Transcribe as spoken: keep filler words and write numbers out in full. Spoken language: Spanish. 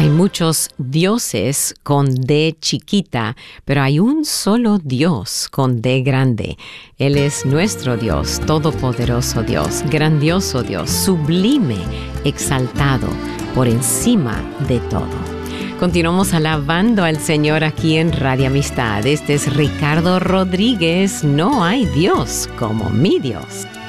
Hay muchos dioses con D chiquita, pero hay un solo Dios con D grande. Él es nuestro Dios, todopoderoso Dios, grandioso Dios, sublime, exaltado, por encima de todo. Continuamos alabando al Señor aquí en Radio Amistad. Este es Ricardo Rodríguez. No hay Dios como mi Dios.